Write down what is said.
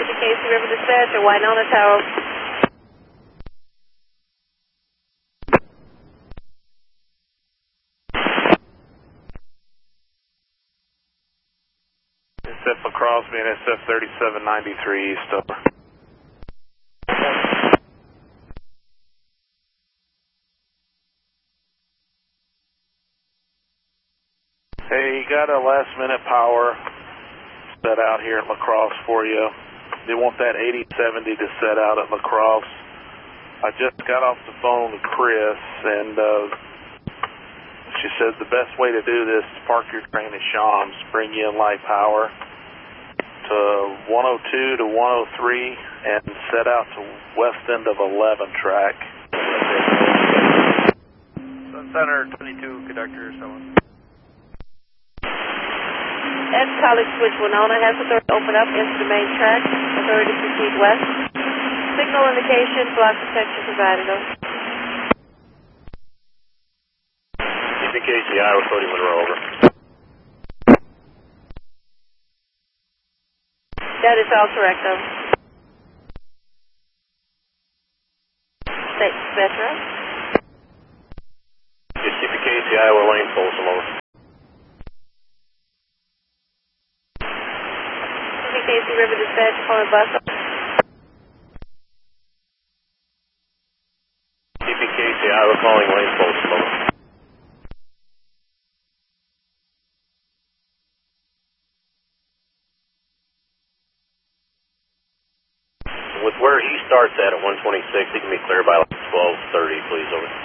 Casey River Dispatch at Winona Tower. SF across me and SF 3793 East over. Hey, you got a last minute power set out here at La Crosse for you. They want that 8070 to set out at La Crosse. I just got off the phone with Chris, and she says the best way to do this is park your train at Shams, bring you in light power to 102 to 103, and set out to west end of 11 track. Sun Center 22, conductor, someone. Ed College Switch Winona has authority to open up into the main track. Authority to proceed west. Signal indication, block protection provided. CPKCI, we're Cody Monroe, over. That is all correct, though. State Spectra. CPKCI, we're Lane Folsom, over. Casey River Dispatch, calling bus. CPKCI, we're calling Lane Folsom, over. With where he starts at 126, he can be cleared by like 12:30, please, over.